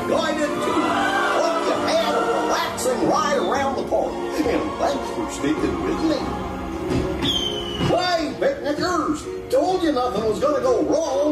guided tour. Hope you had a relaxing ride around the park. And thanks for sticking with me. Hey, picnickers! Told you nothing was going to go wrong.